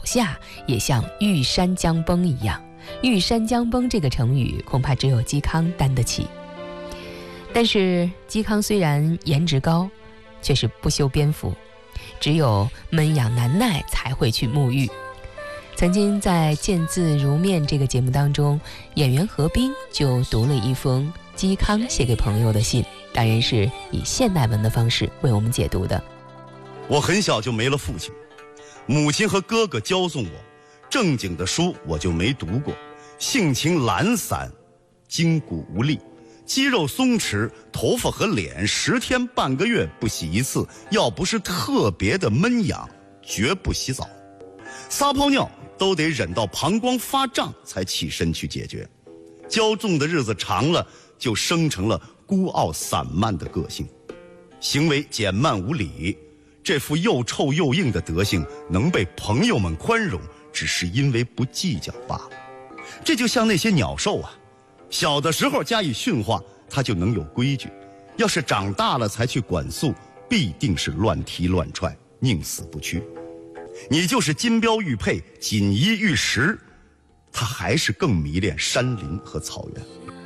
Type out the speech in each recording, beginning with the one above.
下也像玉山将崩一样。玉山将崩这个成语恐怕只有嵇康担得起。但是嵇康虽然颜值高，却是不修边幅，只有闷痒难耐才会去沐浴。曾经在《见字如面》这个节目当中，演员何冰就读了一封嵇康写给朋友的信，当然是以现代文的方式为我们解读的。 我很小就没了父亲，母亲和哥哥骄纵我，正经的书我就没读过，性情懒散，筋骨无力，肌肉松弛，头发和脸10天半个月不洗一次，要不是特别的闷痒，绝不洗澡。撒泡尿都得忍到膀胱发胀才起身去解决。骄纵的日子长了，就生成了孤傲散漫的个性，行为减慢无礼。这副又臭又硬的德性能被朋友们宽容，只是因为不计较罢了。这就像那些鸟兽啊，小的时候加以驯化，它就能有规矩；要是长大了才去管束，必定是乱踢乱踹，宁死不屈。你就是金标玉佩，锦衣玉食，他还是更迷恋山林和草原。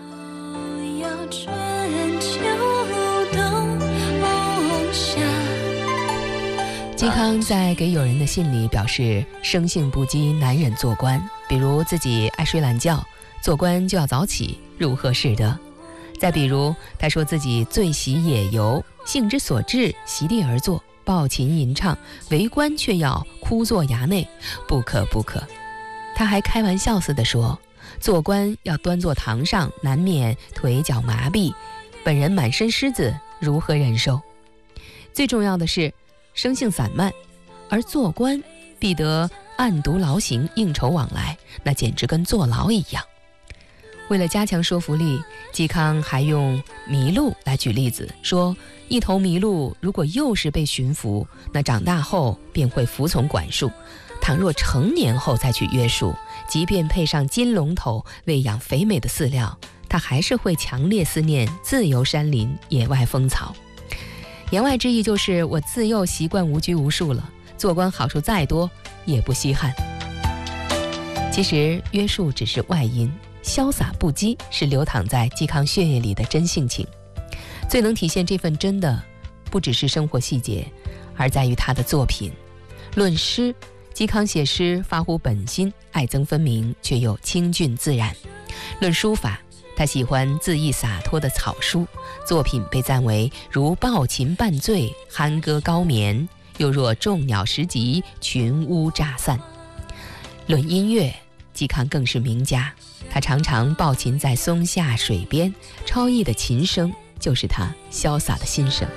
嵇康在给友人的信里表示，生性不羁，难忍做官，比如自己爱睡懒觉，做官就要早起，如何是得？再比如他说自己最喜野游，兴之所至，席地而坐，抱琴吟唱，为官却要枯坐衙内，不可不可。他还开玩笑似的说，做官要端坐堂上，难免腿脚麻痹，本人满身虱子，如何忍受？最重要的是生性散漫，而做官必得暗读劳形，应酬往来，那简直跟坐牢一样。为了加强说服力，嵇康还用麋鹿来举例子，说一头麋鹿如果幼时被驯服，那长大后便会服从管束，倘若成年后再去约束，即便配上金龙头喂养肥美的饲料，它还是会强烈思念自由山林野外风草。言外之意就是我自幼习惯无拘无束了，做官好处再多也不稀罕。其实约束只是外因，潇洒不羁是流淌在嵇康血液里的真性情。最能体现这份真的不只是生活细节，而在于他的作品。论诗，嵇康写诗发乎本心，爱憎分明，却又清俊自然。论书法，他喜欢恣意洒脱的草书，作品被赞为如抱琴伴醉，酣歌高眠，又若众鸟时集，群巫乍散。论音乐，嵇康更是名家，他常常抱琴在松下水边，超逸的琴声就是他潇洒的心声。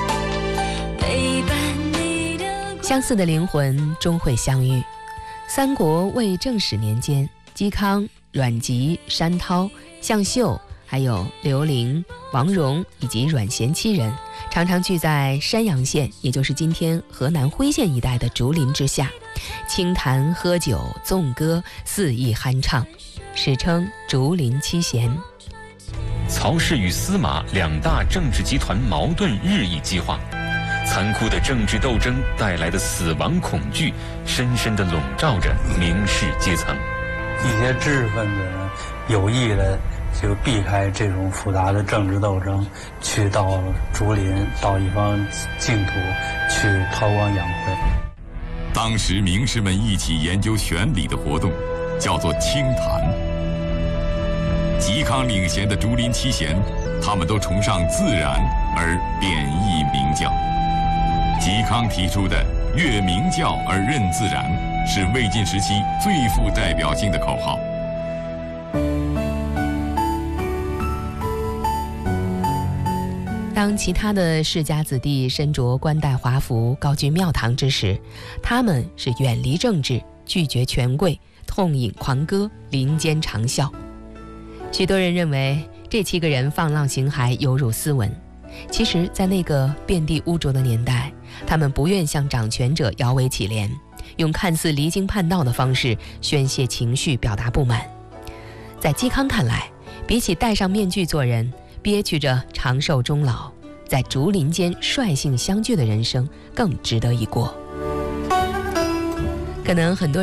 相似的灵魂终会相遇。三国魏正始年间，嵇康、阮籍、山涛、向秀还有刘伶、王戎以及阮咸7人，常常聚在山阳县，也就是今天河南辉县一带的竹林之下，清谈喝酒纵歌，肆意酣畅，史称竹林七贤。 曹氏与司马两大政治集团矛盾日益激化，残酷的政治斗争带来的死亡恐惧，深深地笼罩着名士阶层。 一些知识分子呢，有意的就避开这种复杂的政治斗争，去到竹林，到一方净土去韬光养晦。 当时名士们一起研究玄理的活动，叫做清谈。嵇康领衔的竹林七贤，他们都崇尚自然而贬义名教。嵇康提出的“越名教而任自然”，是魏晋时期最富代表性的口号。 当其他的世家子弟身着冠带华服高居庙堂之时，他们是远离政治，拒绝权贵，痛饮狂歌，林间长啸。许多人认为这7个人放浪形骸，有辱斯文。其实在那个遍地污浊的年代，他们不愿向掌权者摇尾乞怜，用看似离经叛道的方式宣泄情绪，表达不满。在嵇康看来，比起戴上面具做人，憋屈着长寿终老，在竹林间率性相聚的人生更值得一过。可能很多